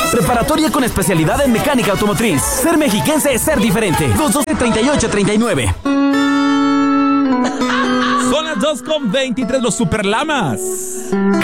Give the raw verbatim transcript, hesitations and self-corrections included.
Preparatoria con especialidad en mecánica automotriz. Ser mexiquense es ser diferente. dos doce, treinta y ocho, treinta y nueve. Son las dos con veintitrés, los Superlamas.